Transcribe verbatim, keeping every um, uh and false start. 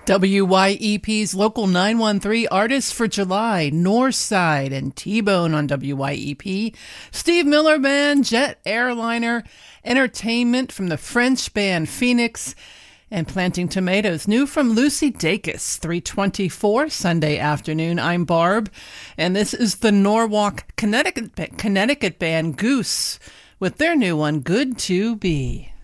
W Y E P's Local nine one three Artists for July, Northside and T-Bone on W Y E P. Steve Miller Band, Jet Airliner, Entertainment from the French band Phoenix, and Planting Tomatoes, new from Lucy Dacus, three twenty-four Sunday afternoon. I'm Barb, and this is the Norwalk, Connecticut, Connecticut band Goose with their new one, Good to Be.